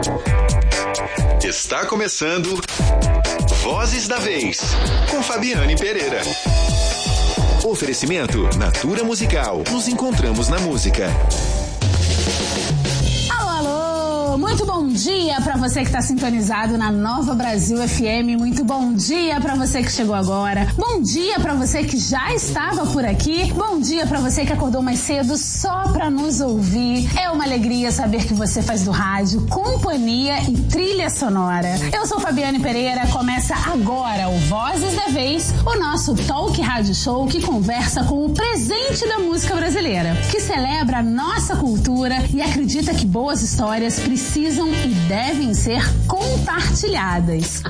Está começando Vozes da Vez, com Fabiane Pereira. Oferecimento Natura Musical. Nos encontramos na música. Muito bom dia para você que está sintonizado na Nova Brasil FM. Muito bom dia para você que chegou agora. Bom dia para você que já estava por aqui. Bom dia para você que acordou mais cedo só para nos ouvir. É uma alegria saber que você faz do rádio companhia e trilha sonora. Eu sou Fabiane Pereira. Começa agora o Vozes da Vez, o nosso talk rádio show que conversa com o presente da música brasileira, que celebra a nossa cultura e acredita que boas histórias precisam e devem ser compartilhadas.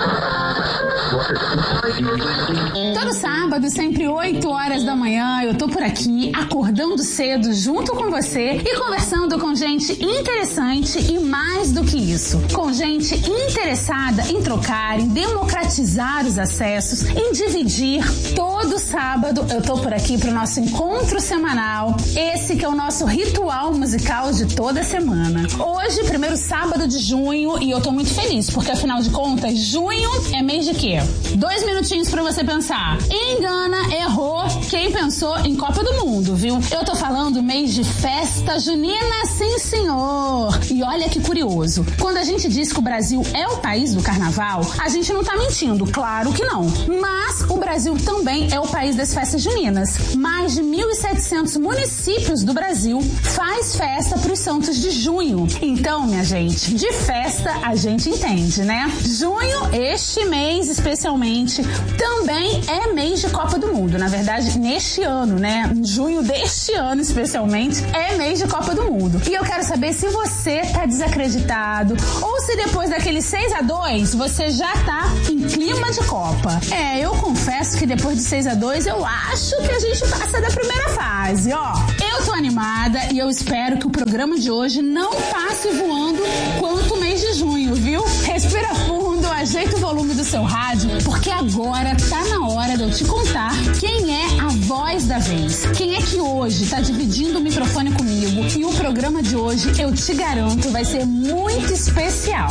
Todo sábado, sempre 8 horas da manhã, eu tô por aqui, acordando cedo junto com você e conversando com gente interessante e mais do que isso, com gente interessada em trocar, em democratizar os acessos, em dividir. Todo sábado eu tô por aqui pro nosso encontro semanal, esse que é o nosso ritual musical de toda semana. Hoje, primeiro sábado de junho, e eu tô muito feliz, porque afinal de contas, junho é mês de quê? 2 minutinhos pra você pensar. Engana, errou quem pensou em Copa do Mundo, viu? Eu tô falando mês de festa junina, sim senhor. E olha que curioso, quando a gente diz que o Brasil é o país do carnaval, a gente não tá mentindo, claro que não. Mas o Brasil também é o país das festas juninas. Mais de 1.700 municípios do Brasil faz festa pros santos de junho. Então, minha gente, de festa a gente entende, né? Junho, este mês especialmente, também é mês de Copa do Mundo. Na verdade, neste ano, né? Junho deste ano especialmente, é mês de Copa do Mundo. E eu quero saber se você tá desacreditado ou se depois daquele 6-2 você já tá em clima de Copa. Eu confesso que depois de 6-2 eu acho que a gente passa da primeira fase, ó. Eu tô animada e eu espero que o programa de hoje não passe voando quanto o mês de junho, viu? Respira fundo, ajeita o volume do seu rádio, porque agora tá na hora de eu te contar quem é a voz da vez. Quem é que hoje tá dividindo o microfone comigo e o programa de hoje, eu te garanto, vai ser muito especial.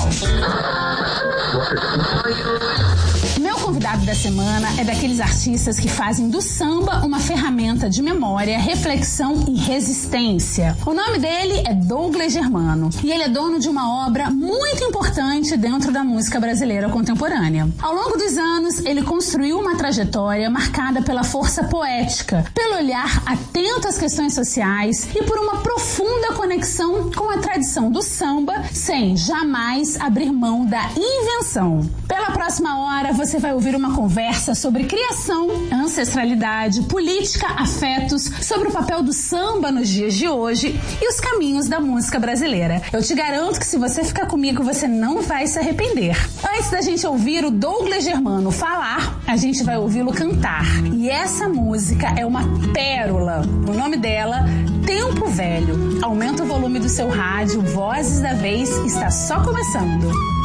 Meu convidado da semana é daqueles artistas que fazem do samba uma ferramenta de memória, reflexão e resistência. O nome dele é Douglas Germano e ele é dono de uma obra muito importante dentro da música brasileira contemporânea. Ao longo dos anos, ele construiu uma trajetória marcada pela força poética, pelo olhar atento às questões sociais e por uma profunda conexão com a tradição do samba, sem jamais abrir mão da invenção. Pela próxima hora, você vai ouvir uma conversa sobre criação, ancestralidade, política, afetos, sobre o papel do samba nos dias de hoje e os caminhos da música brasileira. Eu te garanto que se você ficar comigo, você não vai se arrepender. Antes da gente ouvir o Douglas Germano falar, a gente vai ouvi-lo cantar. E essa música é uma pérola. O nome dela, Tempo Velho. Aumenta o volume do seu rádio, Vozes da Vez está só começando.